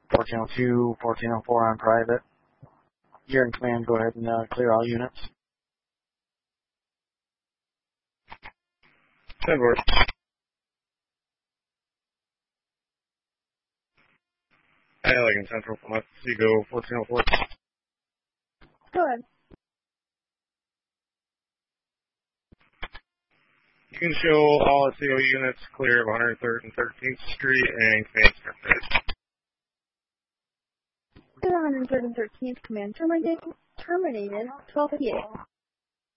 1402, 1404 on private. You're in command. Go ahead and clear all units. Edward. Allegan Central from Seago 1404. Go ahead. You can show all CO units clear of 103rd and 13th Street and command The 103rd and 13th command terminated 12:58.